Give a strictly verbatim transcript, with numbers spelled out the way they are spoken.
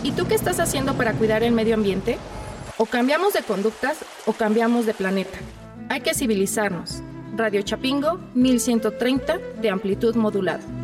¿Y tú qué estás haciendo para cuidar el medio ambiente? O cambiamos de conductas o cambiamos de planeta. Hay que civilizarnos. Radio Chapingo, mil ciento treinta de amplitud modulada.